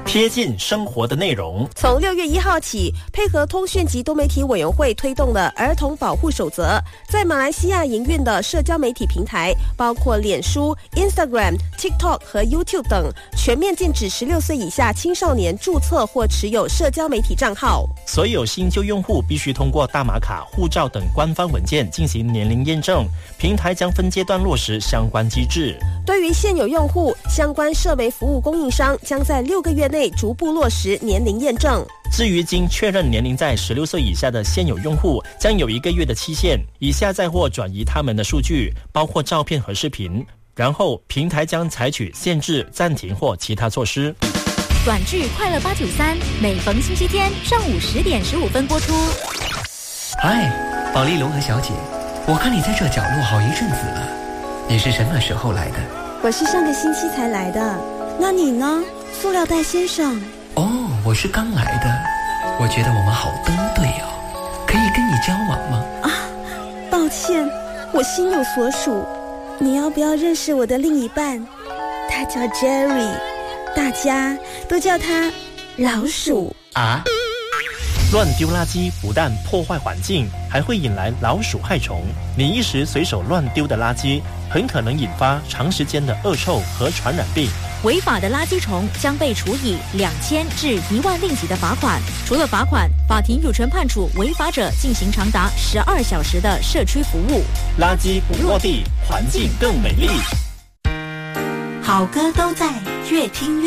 贴近生活的内容。 从6月1号起，配合通讯及多媒体委员会推动了儿童保护守则，在马来西亚营运的社交媒体平台，包括脸书、Instagram、TikTok 和 YouTube 等，全面禁止16岁以下青少年注册或持有社交媒体账号。 所有新旧用户必须通过大马卡、护照等官方文件进行年龄验证，平台将分阶段落实相关机制。 对于现有用户，相关社媒服务供应商将在6个月内逐步落实年龄验证。 至于经确认年龄在16岁以下的现有用户，将有1个月的期限，以下载或转移他们的数据，包括照片和视频，然后平台将采取限制、暂停或其他措施。 短剧《快乐893》每逢星期天上午10点15分播出。 嗨，保利龙和小姐，我看你在这角落好一阵子了，你是什么时候来的？ 我是上个星期才来的。那你呢，塑料袋先生？ 哦，我是刚来的。我觉得我们好登对哦，可以跟你交往吗？ 啊，抱歉，我心有所属。你要不要认识我的另一半？他叫 Jerry， 大家都叫他老鼠啊。 乱丢垃圾不但破坏环境，还会引来老鼠害虫。你一时随手乱丢的垃圾，很可能引发长时间的恶臭和传染病。 违法的垃圾虫将被处以2000至1万令吉的罚款。除了罚款，法庭有权判处违法者进行长达12小时的社区服务。 垃圾不落地，环境更美丽。 好歌都在，越听越